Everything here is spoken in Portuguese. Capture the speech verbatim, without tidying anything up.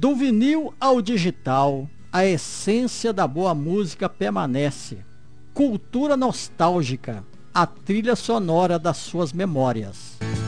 Do vinil ao digital, a essência da boa música permanece. Cultura nostálgica, a trilha sonora das suas memórias.